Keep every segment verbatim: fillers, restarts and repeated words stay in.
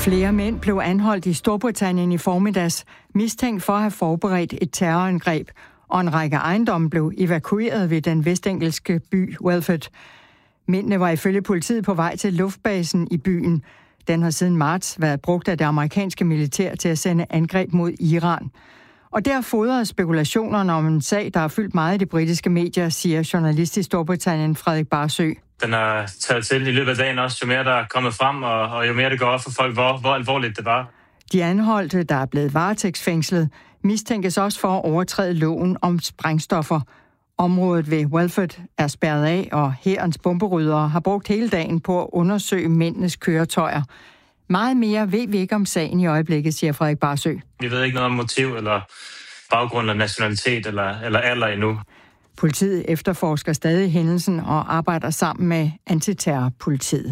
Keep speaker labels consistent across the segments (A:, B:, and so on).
A: Flere mænd blev anholdt i Storbritannien i formiddags, mistænkt for at have forberedt et terrorangreb, og en række ejendomme blev evakueret ved den vestengelske by Welford. Mændene var ifølge politiet på vej til luftbasen i byen. Den har siden marts været brugt af det amerikanske militær til at sende angreb mod Iran. Og der fodrede spekulationerne om en sag, der har fyldt meget i de britiske medier, siger journalist i Storbritannien Frederik Barsø.
B: Den har taget til i løbet af dagen også, jo mere der er kommet frem, og, og jo mere det går op for folk, hvor, hvor alvorligt det var.
A: De anholdte, der er blevet varetægtsfængslet, mistænkes også for at overtræde loven om sprængstoffer. Området ved Welford er spærret af, og hærens bomberyddere har brugt hele dagen på at undersøge mændenes køretøjer. Meget mere ved vi ikke om sagen i øjeblikket, siger Frederik Barsø.
B: Vi ved ikke noget om motiv eller baggrund eller nationalitet eller, eller alder endnu.
A: Politiet efterforsker stadig hændelsen og arbejder sammen med antiterrorpolitiet.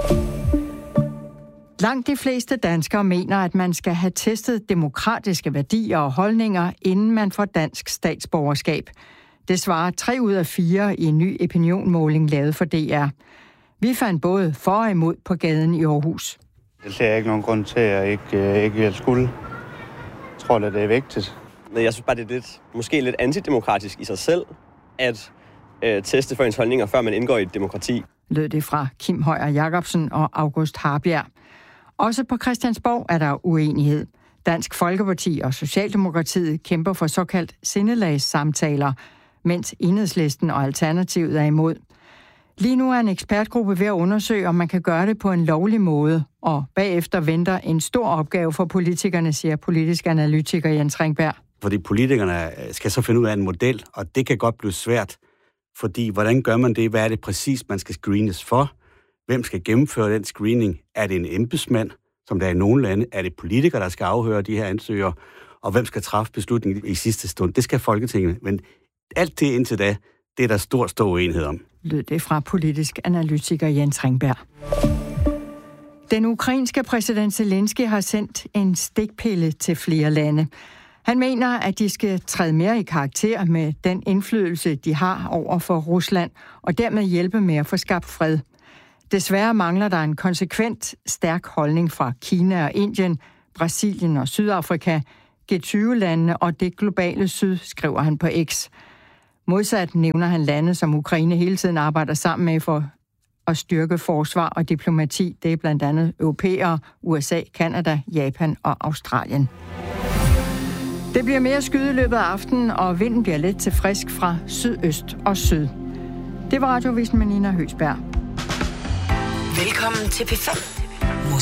A: Langt de fleste danskere mener, at man skal have testet demokratiske værdier og holdninger, inden man får dansk statsborgerskab. Det svarer tre ud af fire i en ny opinionmåling lavet for D R. Vi fandt både for og imod på gaden i Aarhus.
C: Jeg ser ikke nogen grund til, at jeg ikke, ikke vil skulle. Jeg tror, at det er vigtigt.
D: Jeg synes bare, det er lidt, måske lidt antidemokratisk i sig selv, at øh, teste for ens holdninger, før man indgår i et demokrati.
A: Lød det fra Kim Højer Jacobsen og August Harbjerg. Også på Christiansborg er der uenighed. Dansk Folkeparti og Socialdemokratiet kæmper for såkaldt sindelagssamtaler, mens Enhedslisten og Alternativet er imod. Lige nu er en ekspertgruppe ved at undersøge, om man kan gøre det på en lovlig måde, og bagefter venter en stor opgave for politikerne, siger politisk analytiker Jens Ringberg.
E: Fordi politikerne skal så finde ud af en model, og det kan godt blive svært, fordi hvordan gør man det? Hvad er det præcis, man skal screenes for? Hvem skal gennemføre den screening? Er det en embedsmand, som der er i nogle lande? Er det politikere, der skal afhøre de her ansøgere? Og hvem skal træffe beslutningen i sidste stund? Det skal Folketinget. Men alt det indtil da, det er der stor, stor uenighed om.
A: Lød det fra politisk analytiker Jens Ringberg. Den ukrainske præsident Zelensky har sendt en stikpille til flere lande. Han mener, at de skal træde mere i karakter med den indflydelse, de har over for Rusland, og dermed hjælpe med at få skabt fred. Desværre mangler der en konsekvent stærk holdning fra Kina og Indien, Brasilien og Sydafrika, G tyve-landene og det globale syd, skriver han på X. Modsat nævner han lande, som Ukraine hele tiden arbejder sammen med for at styrke forsvar og diplomati. Det er blandt andet europæere, U S A, Canada, Japan og Australien. Det bliver mere skyet i løbet af aftenen, og vinden bliver let til frisk fra sydøst og syd. Det var Radiovisen med Nina Høgsberg.
F: Velkommen til P fem.